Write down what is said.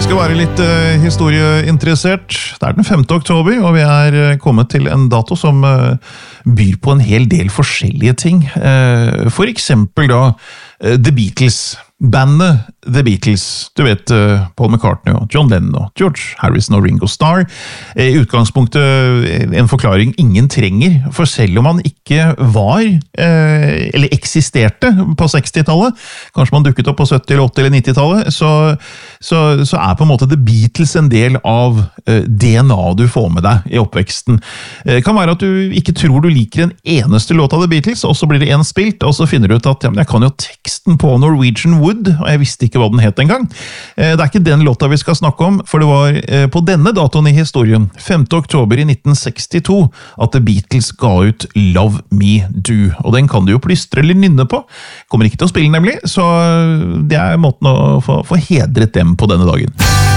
Skal være litt historieinteressert. Det den 5. oktober, og vi kommet til en dato som byr på en hel del forskjellige ting. For eksempel da The Beatles. Bandet The Beatles, du vet Paul McCartney og John Lennon og George Harrison og Ringo Starr. I utgangspunktet en forklaring ingen trenger, for selv om man ikke var, eller eksisterte på 60-tallet, kanskje man dukket opp på 70-, eller 80- eller 90-tallet, så på en måte The Beatles en del av DNA du får med deg i oppveksten. Det kan være at du ikke tror du liker en eneste låt av The Beatles, og så blir det en spilt, og så finner du ut at ja, men jeg kan jo teksten på Norwegian Wood, og jeg visste ikke hva den het en gang. Det ikke den låta vi skal snakke om, for det var på denne datoen i historien, 5. oktober i 1962, at The Beatles ga ut Love Me Do, og den kan du jo plystre eller nynne på. Kommer ikke til å spille nemlig, så det måten å få hedret dem på denne dagen.